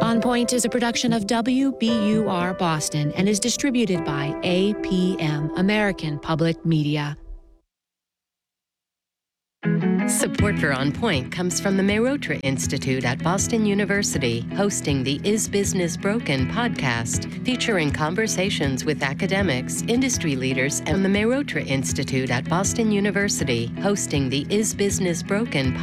On Point is a production of WBUR Boston and is distributed by APM, American Public Media. Support for On Point comes from the Mehrotra Institute at Boston University, hosting the Is Business Broken podcast, featuring conversations with academics, industry leaders, and the Mehrotra Institute at Boston University, hosting the Is Business Broken podcast.